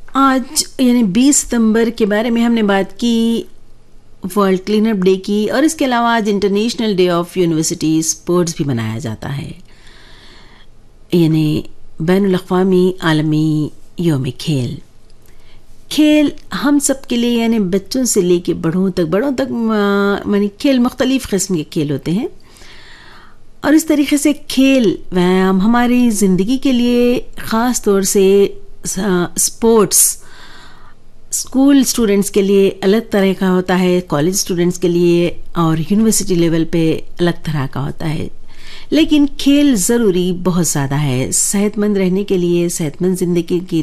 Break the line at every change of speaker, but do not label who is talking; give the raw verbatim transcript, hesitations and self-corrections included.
आज यानी बीस सितंबर के बारे में हमने बात की, वर्ल्ड क्लीन अप डे की, और इसके अलावा आज international day of university sports भी मनाया जाता है, यानी बैनुल अक़वामी आलमी योम खेल। खेल हम सब के लिए, यानी बच्चों से लेके बड़ों तक बड़ों तक मानी खेल मुख्तलिफ़ किस्म के खेल होते हैं, और इस तरीके से खेल व्यायाम हमारी ज़िंदगी के लिए ख़ास तौर से स्पोर्ट्स स्कूल स्टूडेंट्स के लिए अलग तरह का होता है, कॉलेज स्टूडेंट्स के लिए और यूनिवर्सिटी लेवल पे अलग तरह का होता है। लेकिन खेल ज़रूरी बहुत ज़्यादा है सेहतमंद रहने के लिए, सेहतमंद ज़िंदगी के